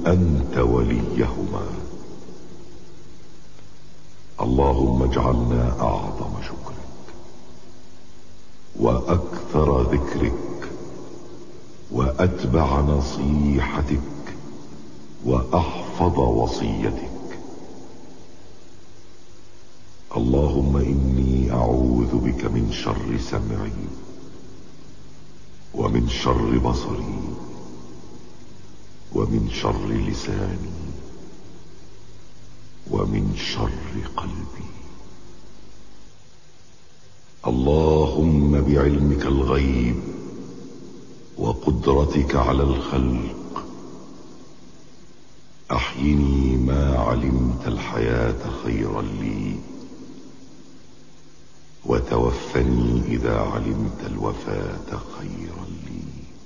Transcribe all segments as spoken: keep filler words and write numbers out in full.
أنت وليهما. اللهم اجعلنا أعظم شكرك وأكثر ذكرك وأتبع نصيحتك وأحفظ وصيتك. اللهم إني أعوذ بك من شر سمعي ومن شر بصري ومن شر لساني ومن شر قلبي. اللهم بعلمك الغيب وقدرتك على الخلق أحيني ما علمت الحياة خيرا لي، وتوفني إذا علمت الوفاة خيرا لي.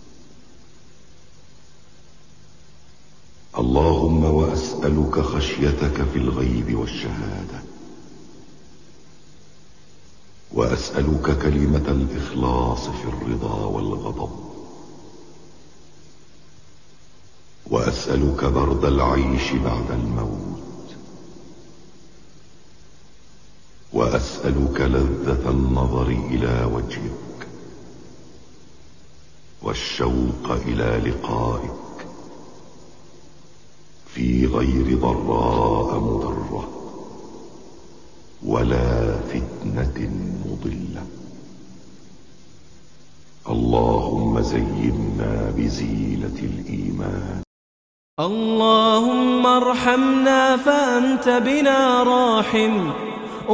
اللهم وأسألك خشيتك في الغيب والشهادة، وأسألك كلمة الإخلاص في الرضا والغضب، وأسألك برد العيش بعد الموت، وأسألك لذة النظر إلى وجهك والشوق إلى لقائك في غير ضراء مضرة ولا فتنة مضلة. اللهم زينا بزينة الإيمان. اللهم ارحمنا فأنت بنا راحم،